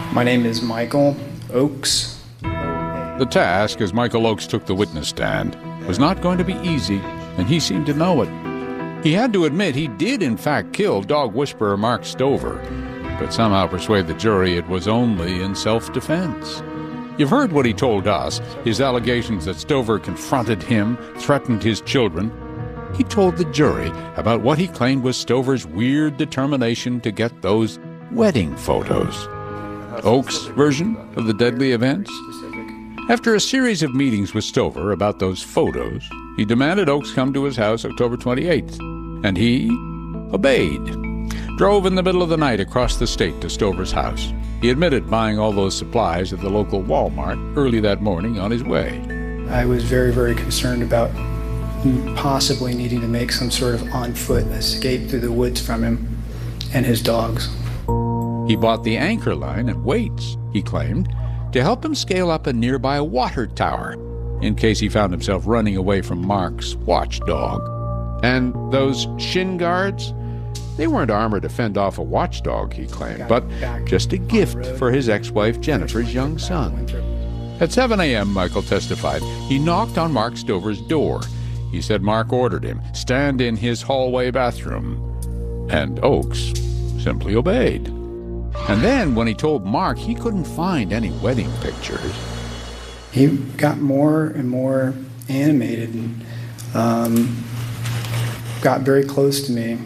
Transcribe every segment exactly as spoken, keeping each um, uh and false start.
My name is Michael Oakes. The task, as Michael Oakes took the witness stand, was not going to be easy, and he seemed to know it. He had to admit he did in fact kill dog whisperer Mark Stover, but somehow persuade the jury it was only in self-defense. You've heard what he told us, his allegations that Stover confronted him, threatened his children. He told the jury about what he claimed was Stover's weird determination to get those wedding photos. Oakes' version of the deadly events? After a series of meetings with Stover about those photos, he demanded Oakes come to his house October twenty-eighth, and he obeyed. Drove in the middle of the night across the state to Stover's house. He admitted buying all those supplies at the local Walmart early that morning on his way. I was very, very concerned about possibly needing to make some sort of on-foot escape through the woods from him and his dogs. He bought the anchor line and weights, he claimed, to help him scale up a nearby water tower in case he found himself running away from Mark's watchdog. And those shin guards, they weren't armor to fend off a watchdog, he claimed, but just a gift for his ex-wife Jennifer's young son. At seven a.m., Michael testified, he knocked on Mark Stover's door. He said Mark ordered him, stand in his hallway bathroom. And Oakes simply obeyed. And then, when he told Mark he couldn't find any wedding pictures, he got more and more animated and um, got very close to me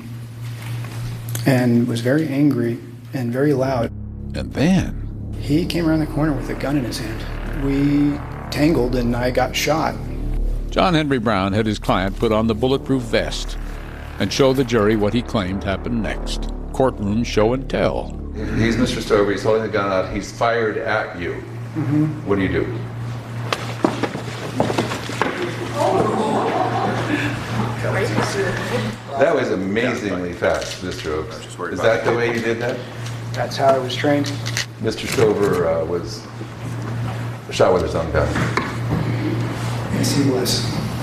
and was very angry and very loud. And then he came around the corner with a gun in his hand. We tangled and I got shot. John Henry Brown had his client put on the bulletproof vest and show the jury what he claimed happened next. Courtroom show and tell. He's Mister Stover, he's holding the gun out, he's fired at you. Mm-hmm. What do you do? That was amazingly fast, Mister Oakes. Is that the way you did that? That's how I was trained. Mister Stover uh, was shot with his own gun. Yes, he was.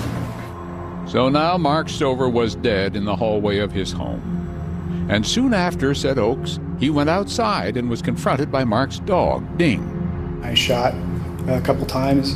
So now Mark Stover was dead in the hallway of his home. And soon after, said Oakes, he went outside and was confronted by Mark's dog, Ding. I shot a couple times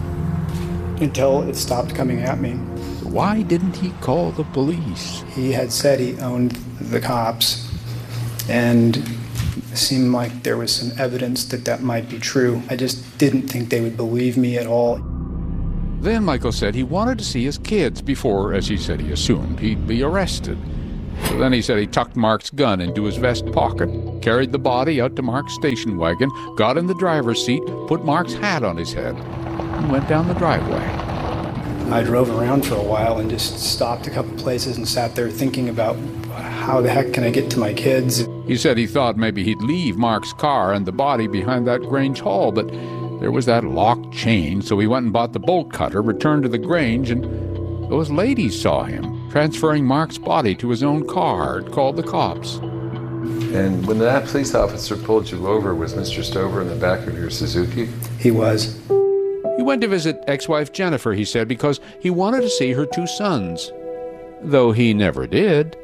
until it stopped coming at me. Why didn't he call the police? He had said he owned the cops, and it seemed like there was some evidence that that might be true. I just didn't think they would believe me at all. Then Michael said he wanted to see his kids before, as he said he assumed, he'd be arrested. So then he said he tucked Mark's gun into his vest pocket, carried the body out to Mark's station wagon, got in the driver's seat, put Mark's hat on his head, and went down the driveway. I drove around for a while and just stopped a couple places and sat there thinking about how the heck can I get to my kids. He said he thought maybe he'd leave Mark's car and the body behind that Grange Hall, but there was that locked chain, so he went and bought the bolt cutter, returned to the Grange, and those ladies saw him transferring Mark's body to his own car and called the cops. And when that police officer pulled you over, was Mister Stover in the back of your Suzuki? He was. He went to visit ex-wife Jennifer, he said, because he wanted to see her two sons, though he never did.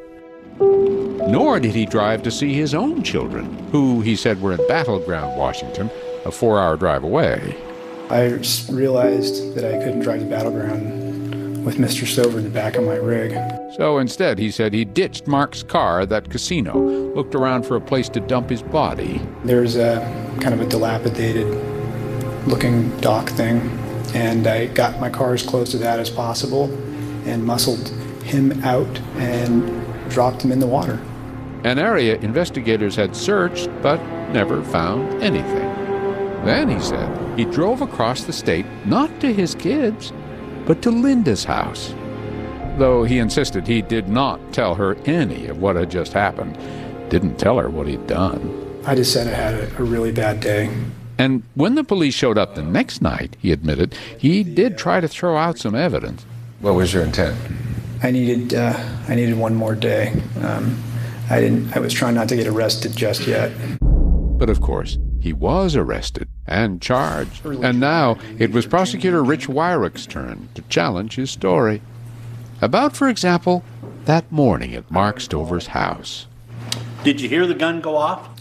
Nor did he drive to see his own children, who, he said, were in Battleground, Washington, a four-hour drive away. I realized that I couldn't drive to Battleground with Mister Stover in the back of my rig. So instead, he said he ditched Mark's car at that casino, looked around for a place to dump his body. There's a kind of a dilapidated looking dock thing, and I got my car as close to that as possible and muscled him out and dropped him in the water. An area investigators had searched but never found anything. Then, he said, he drove across the state, not to his kids, but to Linda's house. Though he insisted he did not tell her any of what had just happened, didn't tell her what he'd done. I just said I had a, a really bad day. And when the police showed up the next night, he admitted, he did try to throw out some evidence. What was your intent? I needed, uh, I needed one more day. Um, I didn't. I was trying not to get arrested just yet. But of course, he was arrested and charged. And now it was prosecutor Rich Wyrick's turn to challenge his story. About, for example, that morning at Mark Stover's house. Did you hear the gun go off?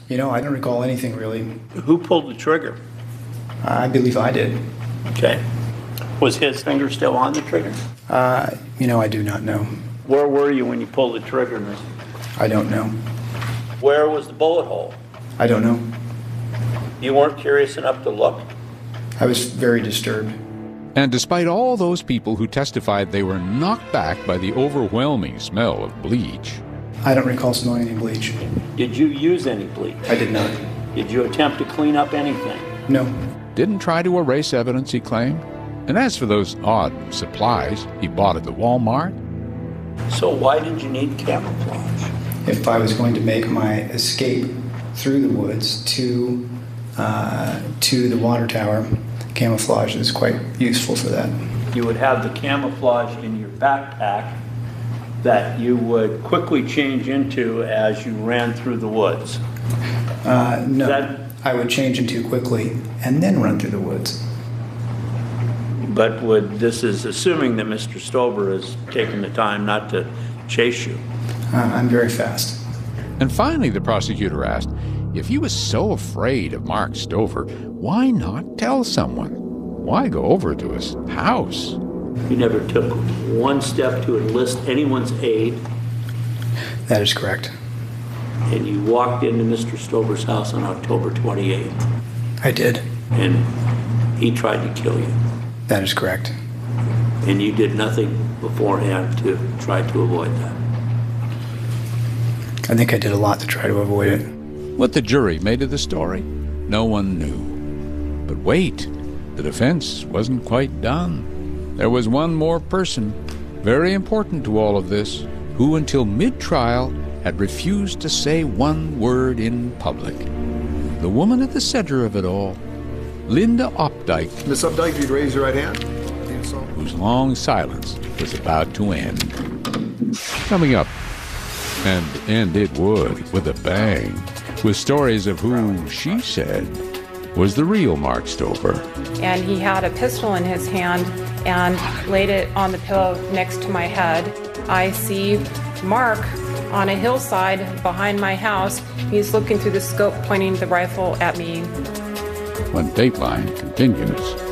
You know, I don't recall anything really. Who pulled the trigger? I believe I did. Okay. Was his finger still on the trigger? Uh, you know, I do not know. Where were you when you pulled the trigger, mister? I don't know. Where was the bullet hole? I don't know. You weren't curious enough to look? I was very disturbed. And despite all those people who testified they were knocked back by the overwhelming smell of bleach, I don't recall smelling any bleach. Did you use any bleach? I did not. Did you attempt to clean up anything? No. didn't try to erase evidence, he claimed. And as for those odd supplies he bought at the Walmart, so why did you need camouflage? If I was going to make my escape through the woods to uh, to the water tower, camouflage is quite useful for that. You would have the camouflage in your backpack that you would quickly change into as you ran through the woods. Uh, no, that, I would change into quickly and then run through the woods. But would this is assuming that Mister Stover has taken the time not to chase you. Uh, I'm very fast. And finally, the prosecutor asked, if he was so afraid of Mark Stover, why not tell someone? Why go over to his house? You never took one step to enlist anyone's aid. That is correct. And you walked into Mister Stover's house on October twenty-eighth. I did. And he tried to kill you. That is correct. And you did nothing beforehand to try to avoid that. I think I did a lot to try to avoid it. What the jury made of the story, no one knew. But wait, the defense wasn't quite done. There was one more person, very important to all of this, who until mid-trial had refused to say one word in public. The woman at the center of it all, Linda Opdyke. Miss Opdyke, if you'd raise your right hand. Whose long silence was about to end. Coming up, and end it would with a bang, with stories of who she said was the real Mark Stover. And he had a pistol in his hand and laid it on the pillow next to my head. I see Mark on a hillside behind my house. He's looking through the scope, pointing the rifle at me. When Dateline continues.